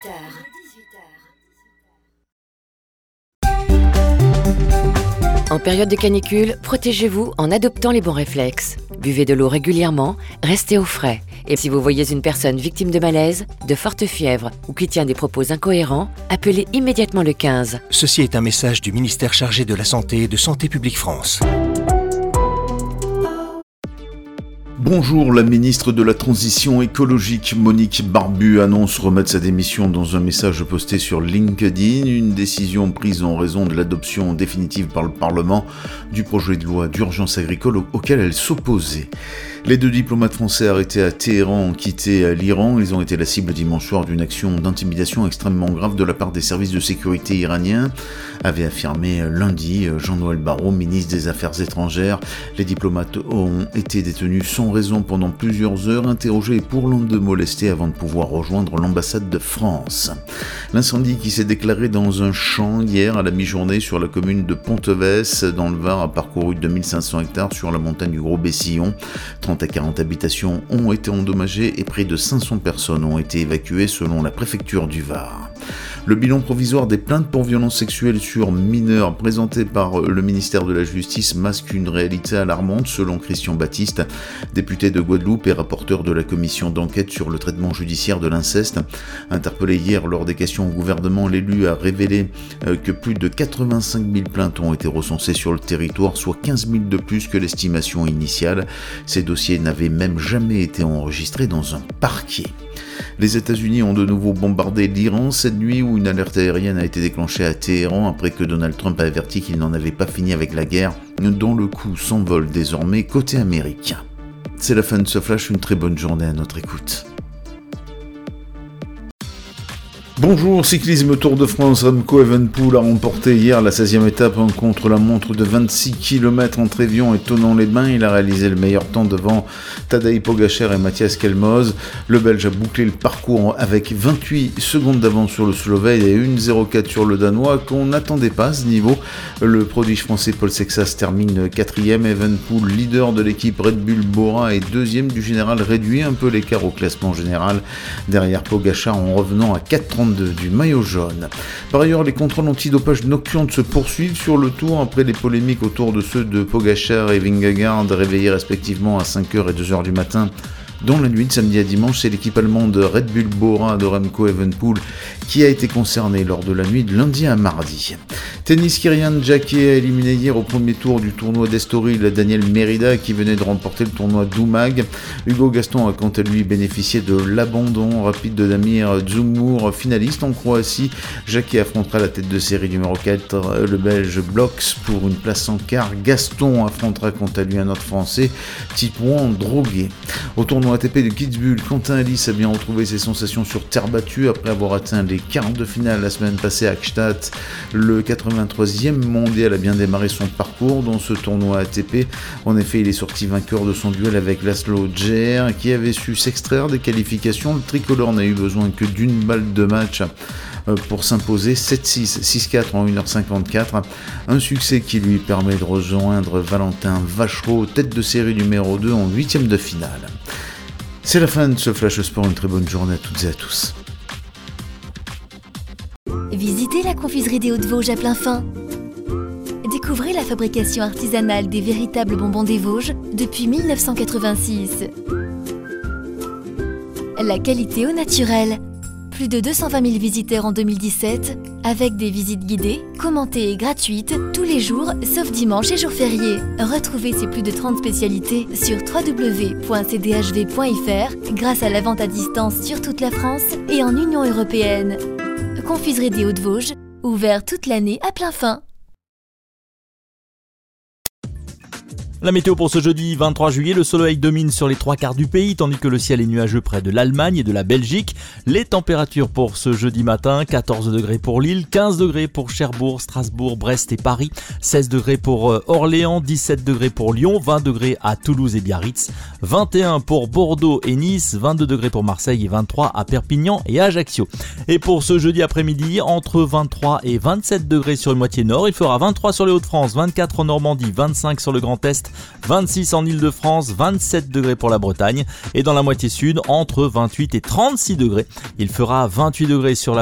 En période de canicule, protégez-vous en adoptant les bons réflexes. Buvez de l'eau régulièrement, restez au frais. Et si vous voyez une personne victime de malaise, de forte fièvre ou qui tient des propos incohérents, appelez immédiatement le 15. Ceci est un message du ministère chargé de la Santé et de Santé publique France. Bonjour, la ministre de la Transition écologique Monique Barbu annonce remettre sa démission dans un message posté sur LinkedIn, une décision prise en raison de l'adoption définitive par le Parlement du projet de loi d'urgence agricole auquel elle s'opposait. Les 2 diplomates français arrêtés à Téhéran ont quitté l'Iran. Ils ont été la cible dimanche soir d'une action d'intimidation extrêmement grave de la part des services de sécurité iraniens, avait affirmé lundi Jean-Noël Barrot, ministre des Affaires étrangères. Les diplomates ont été détenus sans raison pendant plusieurs heures, interrogés et pour l'en de molester avant de pouvoir rejoindre l'ambassade de France. L'incendie qui s'est déclaré dans un champ hier à la mi-journée sur la commune de Ponteves dans le Var a parcouru 2500 hectares sur la montagne du Gros-Bessillon. 30 à 40 habitations ont été endommagées et près de 500 personnes ont été évacuées selon la préfecture du Var. Le bilan provisoire des plaintes pour violences sexuelles sur mineurs présenté par le ministère de la Justice masque une réalité alarmante selon Christian Baptiste, député de Guadeloupe et rapporteur de la commission d'enquête sur le traitement judiciaire de l'inceste. Interpellé hier lors des questions au gouvernement, l'élu a révélé que plus de 85 000 plaintes ont été recensées sur le territoire, soit 15 000 de plus que l'estimation initiale. Ces dossiers n'avaient même jamais été enregistrés dans un parquet. Les États-Unis ont de nouveau bombardé l'Iran cette nuit où une alerte aérienne a été déclenchée à Téhéran après que Donald Trump a averti qu'il n'en avait pas fini avec la guerre, dont le coup s'envole désormais côté américain. C'est la fin de ce flash, une très bonne journée à notre écoute. Bonjour, cyclisme Tour de France, Remco Evenepoel a remporté hier la 16e étape en contre-la-montre de 26 km entre Évian et Thonon-les-Bains. Il a réalisé le meilleur temps devant Tadej Pogačar et Matthias Kelmoz. Le Belge a bouclé le parcours avec 28 secondes d'avance sur le Slovène et 1,04 sur le Danois qu'on n'attendait pas à ce niveau. Le prodige français Paul Sexas termine 4e, Evenepoel, leader de l'équipe Red Bull Bora et 2e du général, réduit un peu l'écart au classement général derrière Pogačar en revenant à 4,32 du maillot jaune. Par ailleurs, les contrôles antidopage nocturnes se poursuivent sur le Tour après les polémiques autour de ceux de Pogačar et Vingegaard réveillés respectivement à 5h et 2h du matin. Dans la nuit de samedi à dimanche, c'est l'équipe allemande Red Bull Bora de Remco Evenepoel qui a été concernée lors de la nuit de lundi à mardi. Tennis, Kyrian Jacquet a éliminé hier au premier tour du tournoi d'Estoril Daniel Merida qui venait de remporter le tournoi d'Umag. Hugo Gaston a quant à lui bénéficié de l'abandon rapide de Damir Dzumhur, finaliste en Croatie. Jacquet affrontera la tête de série numéro 4, le Belge Blox, pour une place en quart. Gaston affrontera quant à lui un autre Français, Titouan Droguet. Au tournoi ATP de Kitzbühel, Quentin Halys a bien retrouvé ses sensations sur terre battue après avoir atteint les quarts de finale la semaine passée à Gstaad. Le 83e mondial a bien démarré son parcours dans ce tournoi ATP. En effet, il est sorti vainqueur de son duel avec Laszlo Djere qui avait su s'extraire des qualifications. Le tricolore n'a eu besoin que d'une balle de match pour s'imposer 7-6, 6-4 en 1h54. Un succès qui lui permet de rejoindre Valentin Vachereau, tête de série numéro 2 en 8e de finale. C'est la fin de ce Flash Sport, une très bonne journée à toutes et à tous. Visitez la confiserie des Hauts-de-Vosges à Plainfin. Découvrez la fabrication artisanale des véritables bonbons des Vosges depuis 1986. La qualité au naturel. Plus de 220 000 visiteurs en 2017, avec des visites guidées, commentées et gratuites, tous les jours, sauf dimanche et jours fériés. Retrouvez ces plus de 30 spécialités sur www.cdhv.fr grâce à la vente à distance sur toute la France et en Union européenne. Confiserie des Hauts-de-Vosges, ouvert toute l'année à Plainfin. La météo pour ce jeudi 23 juillet, le soleil domine sur les 3/4 du pays, tandis que le ciel est nuageux près de l'Allemagne et de la Belgique. Les températures pour ce jeudi matin, 14 degrés pour Lille, 15 degrés pour Cherbourg, Strasbourg, Brest et Paris, 16 degrés pour Orléans, 17 degrés pour Lyon, 20 degrés à Toulouse et Biarritz, 21 pour Bordeaux et Nice, 22 degrés pour Marseille et 23 à Perpignan et Ajaccio. Et pour ce jeudi après-midi, entre 23 et 27 degrés sur le moitié nord, il fera 23 sur les Hauts-de-France, 24 en Normandie, 25 sur le Grand Est, 26 en Île-de-France, 27 degrés pour la Bretagne et dans la moitié sud, entre 28 et 36 degrés. Il fera 28 degrés sur la